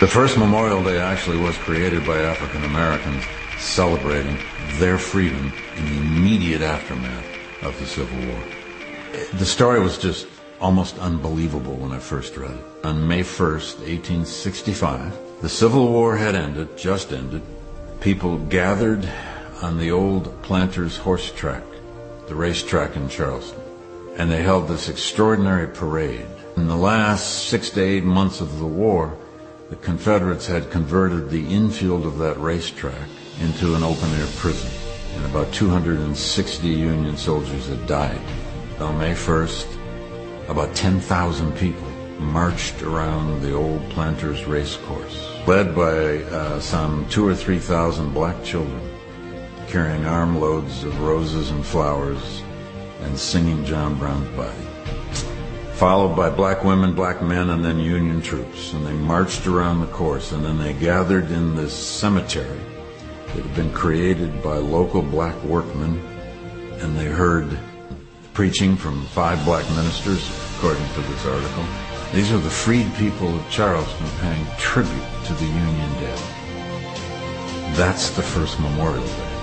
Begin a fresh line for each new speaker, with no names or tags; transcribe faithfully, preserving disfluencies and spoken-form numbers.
The first Memorial Day actually was created by African Americans celebrating their freedom in the immediate aftermath of the Civil War. The story was just almost unbelievable when I first read it. On May first, eighteen sixty-five, the Civil War had ended, just ended. People gathered on the old Planters Horse Track, the racetrack in Charleston, and they held this extraordinary parade. In the last six to eight months of the war, the Confederates had converted the infield of that racetrack into an open-air prison, and about two hundred sixty Union soldiers had died. On May first, about ten thousand people marched around the old Planters race course, led by uh, some two or three thousand black children, carrying armloads of roses and flowers and singing John Brown's Body, followed by black women, black men, and then Union troops. And they marched around the course, and then they gathered in this cemetery that had been created by local black workmen, and they heard preaching from five black ministers, according to this article. These are the freed people of Charleston paying tribute to the Union dead. That's the first Memorial Day.